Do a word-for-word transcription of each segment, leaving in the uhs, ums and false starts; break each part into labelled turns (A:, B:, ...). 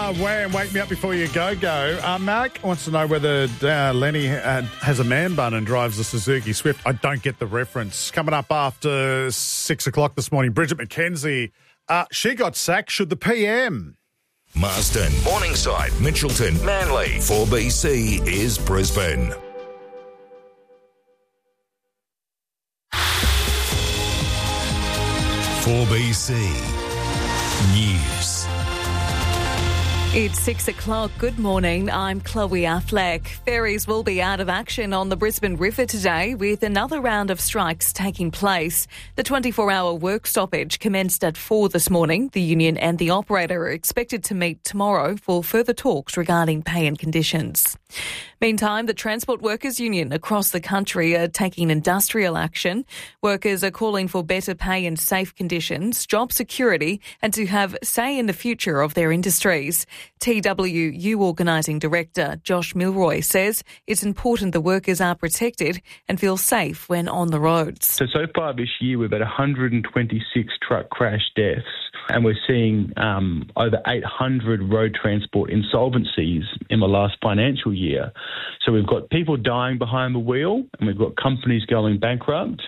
A: Uh, Wham, wake me up before you go, go. Uh, Mark wants to know whether uh, Lenny uh, has a man bun and drives a Suzuki Swift. I don't get the reference. Coming up after six o'clock this morning, Bridget McKenzie. Uh, she got sacked. Should the P M?
B: Marston, Morningside, Mitchelton, Manly. four B C is Brisbane. four B C News.
C: It's six o'clock. Good morning. I'm Chloe Affleck. Ferries will be out of action on the Brisbane River today with another round of strikes taking place. The twenty-four hour work stoppage commenced at four this morning. The union and the operator are expected to meet tomorrow for further talks regarding pay and conditions. Meantime, the Transport Workers Union across the country are taking industrial action. Workers are calling for better pay and safe conditions, job security, and to have say in the future of their industries. T W U Organising Director Josh Milroy says it's important the workers are protected and feel safe when on the roads.
D: So, so far this year we've had one hundred twenty-six truck crash deaths, and we're seeing um, over eight hundred road transport insolvencies in the last financial year. So we've got people dying behind the wheel and we've got companies going bankrupt.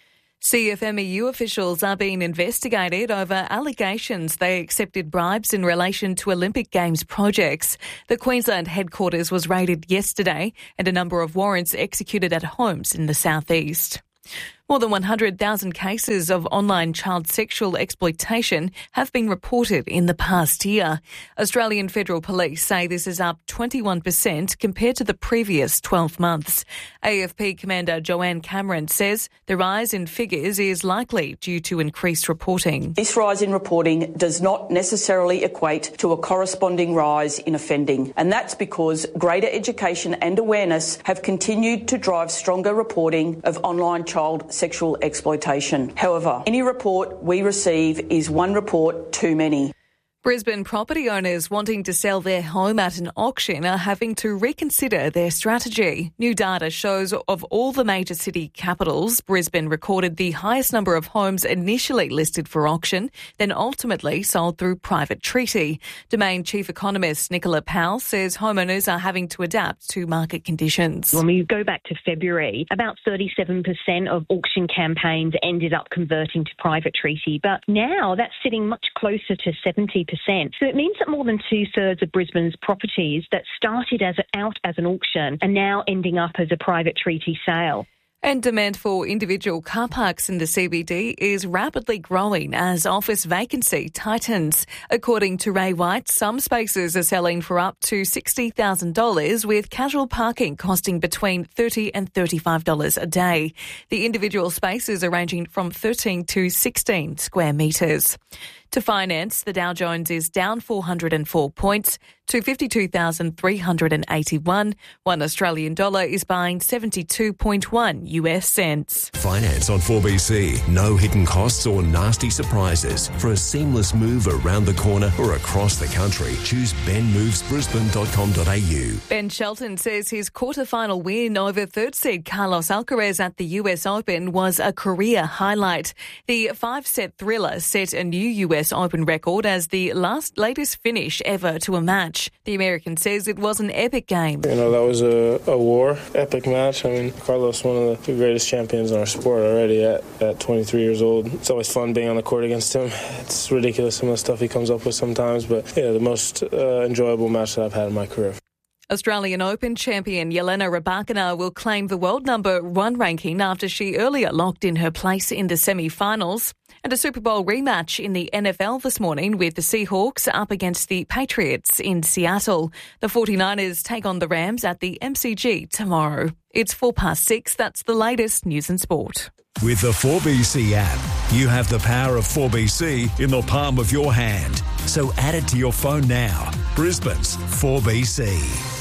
C: C F M E U officials are being investigated over allegations they accepted bribes in relation to Olympic Games projects. The Queensland headquarters was raided yesterday and a number of warrants executed at homes in the southeast. More than one hundred thousand cases of online child sexual exploitation have been reported in the past year. Australian Federal Police say this is up twenty-one percent compared to the previous twelve months. A F P Commander Joanne Cameron says the rise in figures is likely due to increased reporting.
E: This rise in reporting does not necessarily equate to a corresponding rise in offending, and that's because greater education and awareness have continued to drive stronger reporting of online child sexual exploitation. However, any report we receive is one report too many.
C: Brisbane property owners wanting to sell their home at an auction are having to reconsider their strategy. New data shows of all the major city capitals, Brisbane recorded the highest number of homes initially listed for auction, then ultimately sold through private treaty. Domain Chief Economist Nicola Powell says homeowners are having to adapt to market conditions.
F: When we go back to February, about thirty-seven percent of auction campaigns ended up converting to private treaty, but now that's sitting much closer to seventy percent. So it means that more than two-thirds of Brisbane's properties that started as a, out as an auction are now ending up as a private treaty sale.
C: And demand for individual car parks in the C B D is rapidly growing as office vacancy tightens. According to Ray White, some spaces are selling for up to sixty thousand dollars, with casual parking costing between thirty dollars and thirty-five dollars a day. The individual spaces are ranging from thirteen to sixteen square metres. To finance, the Dow Jones is down four hundred four points to fifty-two thousand three hundred eighty-one. One Australian dollar is buying seventy-two point one U S cents.
B: Finance on four B C. No hidden costs or nasty surprises. For a seamless move around the corner or across the country, choose ben moves brisbane dot com dot a u.
C: Ben Shelton says his quarter-final win over third seed Carlos Alcaraz at the U S Open was a career highlight. The five-set thriller set a new U S Open record as the last latest finish ever to a match. The American says it was an epic game.
G: You know, that was a, a war, epic match. I mean, Carlos, one of the greatest champions in our sport already at, at twenty-three years old. It's always fun being on the court against him. It's ridiculous some of the stuff he comes up with sometimes, but yeah, the most uh, enjoyable match that I've had in my career.
C: Australian Open champion Jelena Rybakina will claim the world number one ranking after she earlier locked in her place in the semi-finals. And a Super Bowl rematch in the N F L this morning with the Seahawks up against the Patriots in Seattle. The forty-niners take on the Rams at the M C G tomorrow. It's four past six. That's the latest news and sport.
B: With the four B C app, you have the power of four B C in the palm of your hand. So add it to your phone now. Brisbane's four B C.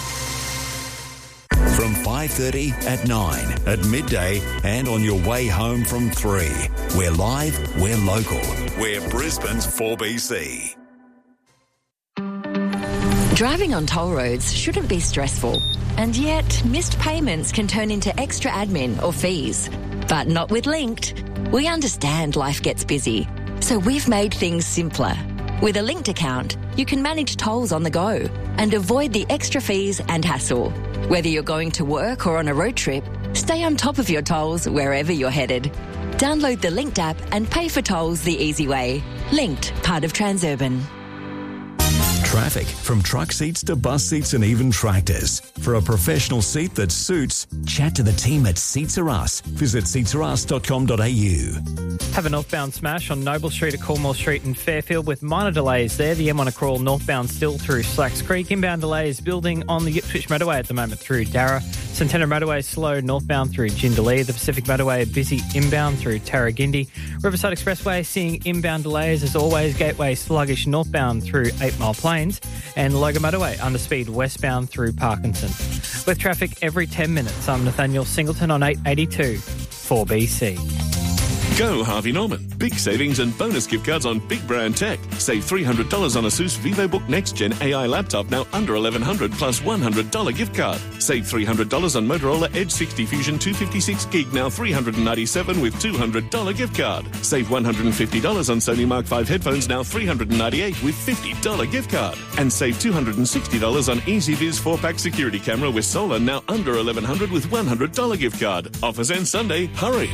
B: From five thirty at nine, at midday and on your way home from three. We're live, we're local. We're Brisbane's four B C.
H: Driving on toll roads shouldn't be stressful. And yet, missed payments can turn into extra admin or fees. But not with Linked. We understand life gets busy. So we've made things simpler. With a linked account, you can manage tolls on the go and avoid the extra fees and hassle. Whether you're going to work or on a road trip, stay on top of your tolls wherever you're headed. Download the Linked app and pay for tolls the easy way. Linked, part of Transurban.
B: Traffic, from truck seats to bus seats and even tractors. For a professional seat that suits, chat to the team at Seats Are Us. Visit seats are us dot com dot a u.
I: Have a northbound smash on Noble Street at Cornwall Street in Fairfield with minor delays there. The M one Crawl northbound still through Slacks Creek. Inbound delays building on the Ipswich Motorway at the moment through Darra. Centennial Motorway slow northbound through Jindalee. The Pacific Motorway busy inbound through Tarragindi. Riverside Expressway seeing inbound delays as always. Gateway sluggish northbound through Eight Mile Plains. And Logan Motorway underspeed westbound through Parkinson. With traffic every ten minutes, I'm Nathaniel Singleton on eight eighty-two four B C.
J: Go Harvey Norman. Big savings and bonus gift cards on big brand tech. Save three hundred dollars on ASUS VivoBook Next Gen A I laptop, now under eleven hundred dollars plus one hundred dollars gift card. Save three hundred dollars on Motorola Edge sixty Fusion two fifty-six gig, now three hundred ninety-seven dollars with two hundred dollars gift card. Save one hundred fifty dollars on Sony Mark five headphones, now three hundred ninety-eight dollars with fifty dollars gift card. And save two hundred sixty dollars on EasyViz four pack security camera with solar, now under eleven hundred dollars with one hundred dollars gift card. Offers end Sunday. Hurry.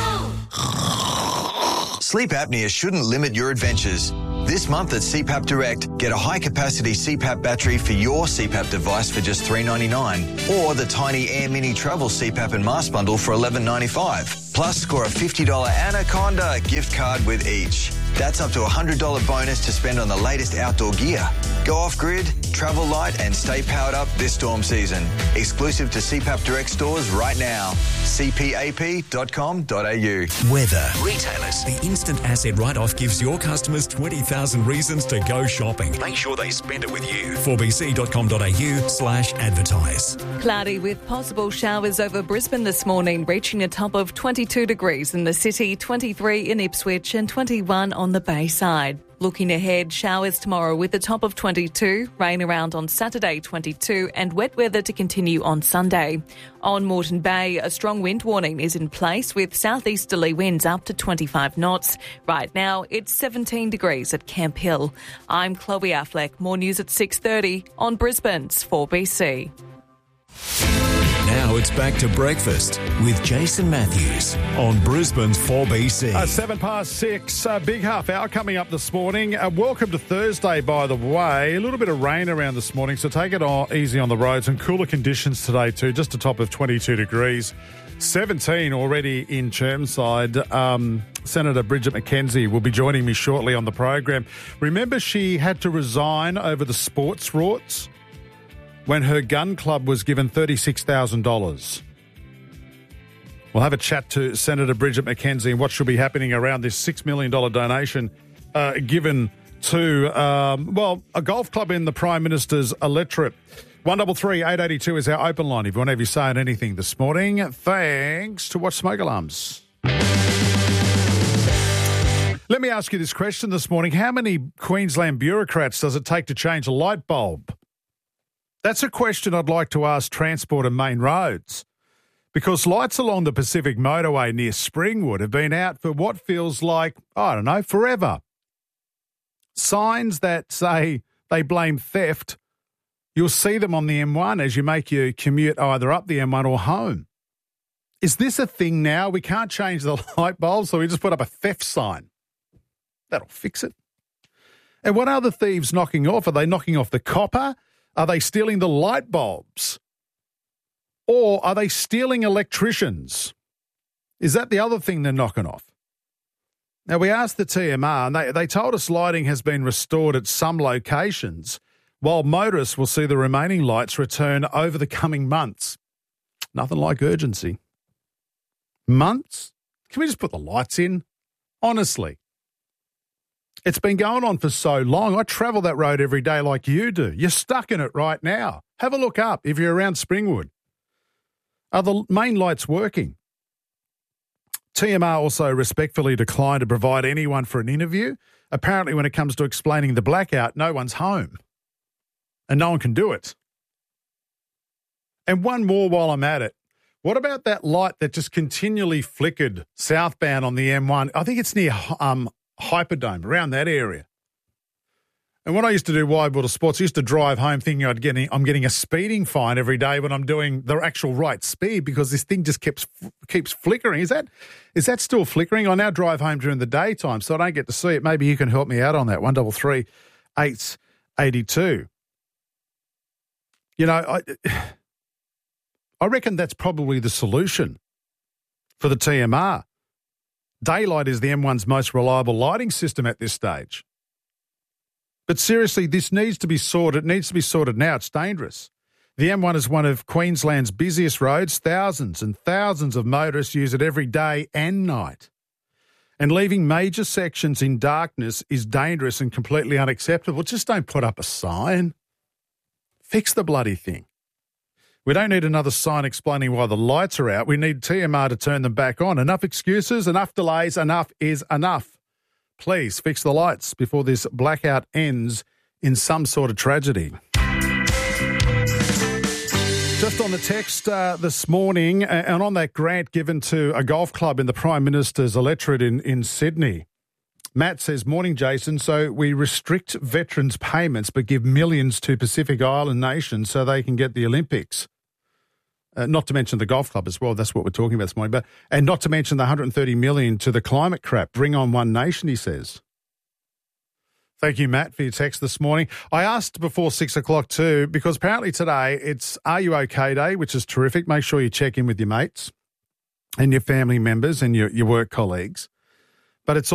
K: Sleep apnea shouldn't limit your adventures. This month at C PAP Direct, get a high-capacity C PAP battery for your C PAP device for just three dollars ninety-nine, or the tiny Air Mini Travel C PAP and Mask Bundle for eleven dollars ninety-five. Plus, score a fifty dollars Anaconda gift card with each. That's up to a one hundred dollars bonus to spend on the latest outdoor gear. Go off-grid, travel light and stay powered up this storm season. Exclusive to C PAP Direct stores right now. c p a p dot com dot a u.
B: Weather. Retailers. The instant asset write-off gives your customers twenty thousand reasons to go shopping. Make sure they spend it with you. four b c dot com dot a u slash advertise.
C: Cloudy with possible showers over Brisbane this morning, reaching a top of twenty-two degrees in the city, twenty-three in Ipswich and twenty-one on the Bayside. Looking ahead, showers tomorrow with a top of twenty-two, rain around on Saturday twenty-two and wet weather to continue on Sunday. On Moreton Bay, a strong wind warning is in place with southeasterly winds up to twenty-five knots. Right now, it's seventeen degrees at Camp Hill. I'm Chloe Affleck. More news at six thirty on Brisbane's four B C.
B: Now it's back to breakfast with Jason Matthews on Brisbane's four B C.
A: Uh, seven past six, uh, big half hour coming up this morning. Uh, welcome to Thursday, by the way. A little bit of rain around this morning, so take it on, easy on the roads, and cooler conditions today too, just a top of twenty-two degrees. seventeen already in Chermside. Um, Senator Bridget McKenzie will be joining me shortly on the program. Remember, she had to resign over the sports rorts when her gun club was given thirty-six thousand dollars. We'll have a chat to Senator Bridget McKenzie and what should be happening around this six million dollars donation uh, given to, um, well, a golf club in the Prime Minister's electorate. one three three, eight eight two is our open line if you want to have your say on anything this morning. Thanks to Watch Smoke Alarms. Let me ask you this question this morning. How many Queensland bureaucrats does it take to change a light bulb? That's a question I'd like to ask Transport and Main Roads, because lights along the Pacific Motorway near Springwood have been out for what feels like, I don't know, forever. Signs that say they blame theft, you'll see them on the M one as you make your commute either up the M one or home. Is this a thing now? We can't change the light bulb, so we just put up a theft sign. That'll fix it. And what are the thieves knocking off? Are they knocking off the copper? Are they stealing the light bulbs? Or are they stealing electricians? Is that the other thing they're knocking off? Now, we asked the T M R, and they, they told us lighting has been restored at some locations, while motorists will see the remaining lights return over the coming months. Nothing like urgency. Months? Can we just put the lights in? Honestly. It's been going on for so long. I travel that road every day like you do. You're stuck in it right now. Have a look up if you're around Springwood. Are the main lights working? T M R also respectfully declined to provide anyone for an interview. Apparently, when it comes to explaining the blackout, no one's home. And no one can do it. And one more while I'm at it. What about that light that just continually flickered southbound on the M one? I think it's near um, Hyperdome, around that area. And when I used to do wide water sports, I used to drive home thinking I'd getting, I'm getting a speeding fine every day when I'm doing the actual right speed because this thing just keeps keeps flickering. Is that is that still flickering? I now drive home during the daytime, so I don't get to see it. Maybe you can help me out on that. One double three, eight eighty two. You know, I I reckon that's probably the solution for the T M R. Daylight is the M one's most reliable lighting system at this stage. But seriously, this needs to be sorted. It needs to be sorted now. It's dangerous. The M one is one of Queensland's busiest roads. Thousands and thousands of motorists use it every day and night. And leaving major sections in darkness is dangerous and completely unacceptable. Just don't put up a sign. Fix the bloody thing. We don't need another sign explaining why the lights are out. We need T M R to turn them back on. Enough excuses, enough delays, enough is enough. Please fix the lights before this blackout ends in some sort of tragedy. Just on the text uh, this morning, and on that grant given to a golf club in the Prime Minister's electorate in, in Sydney, Matt says, morning, Jason. So we restrict veterans' payments but give millions to Pacific Island nations so they can get the Olympics. Uh, not to mention the golf club as well. That's what we're talking about this morning. But and not to mention the one hundred thirty million dollars to the climate crap. Bring on one nation, he says. Thank you, Matt, for your text this morning. I asked before six o'clock too, because apparently today it's Are You OK Day, which is terrific. Make sure you check in with your mates and your family members and your, your work colleagues. But it's